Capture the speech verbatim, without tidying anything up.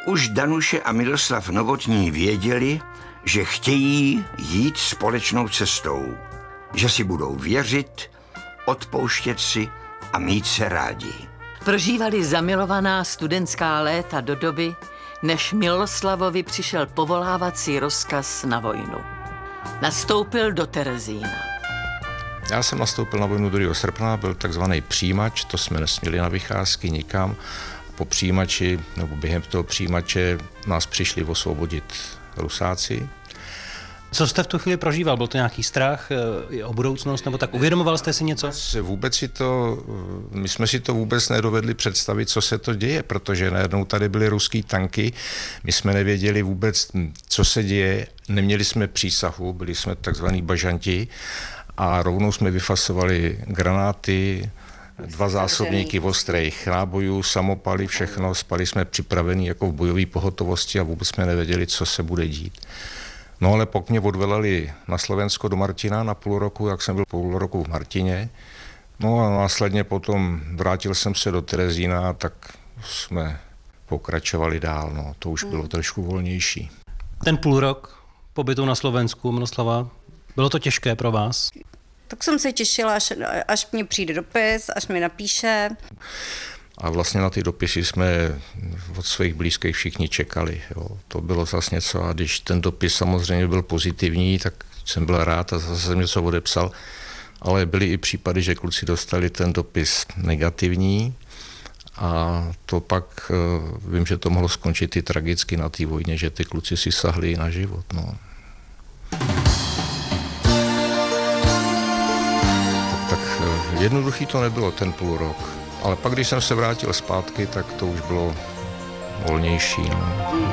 Už Danuše a Miroslav Novotní věděli, že chtějí jít společnou cestou, že si budou věřit, odpouštět si a mít se rádi. Prožívali zamilovaná studentská léta do doby, než Miloslavovi přišel povolávací rozkaz na vojnu. Nastoupil do Terezína. Já jsem nastoupil na vojnu druhého srpna, byl takzvaný přijímač, to jsme nesměli na vycházky nikam. Po přijímači, nebo během toho přijímače nás přišli osvobodit Rusáci. Co jste v tu chvíli prožíval? Byl to nějaký strach o budoucnost, nebo tak uvědomoval jste si něco? Vůbec si to, my jsme si to vůbec nedovedli představit, co se to děje, protože najednou tady byly ruský tanky, my jsme nevěděli vůbec, co se děje, neměli jsme přísahu, byli jsme takzvaní bažanti a rovnou jsme vyfasovali granáty, dva zásobníky ostrých nábojů, samopaly, všechno, spali jsme připraveni jako v bojové pohotovosti a vůbec jsme nevěděli, co se bude dít. No ale pokud mě odveleli na Slovensko do Martina na půl roku, jak jsem byl půl roku v Martině, no a následně potom vrátil jsem se do Terezína, tak jsme pokračovali dál, no to už bylo trošku volnější. Ten půl rok pobytu na Slovensku, Miroslava, bylo to těžké pro vás? Tak jsem se těšila, až, až mě přijde dopis, až mi napíše. A vlastně na ty dopisy jsme od svých blízkých všichni čekali. Jo. To bylo zase něco a když ten dopis samozřejmě byl pozitivní, tak jsem byl rád a zase jsem něco odepsal. Ale byly i případy, že kluci dostali ten dopis negativní a to pak vím, že to mohlo skončit i tragicky na té vojně, že ty kluci si sahli na život. No. Tak, tak jednoduchý to nebylo ten půl rok. Ale pak, když jsem se vrátil zpátky, tak to už bylo volnější. No.